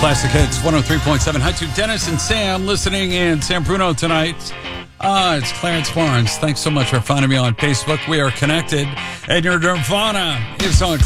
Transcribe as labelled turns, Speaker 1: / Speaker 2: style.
Speaker 1: Classic Hits 103.7. Hi to Dennis and Sam listening in San Bruno tonight. It's Clarence Barnes. Thanks so much for finding me on Facebook. We are connected, and your Nirvana is on